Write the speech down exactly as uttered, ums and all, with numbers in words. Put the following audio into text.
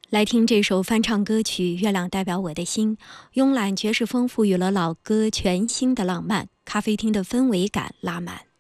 来听这首翻唱歌曲《月亮代表我的心》，慵懒爵士风赋予了老歌全新的浪漫，咖啡厅的氛围感拉满。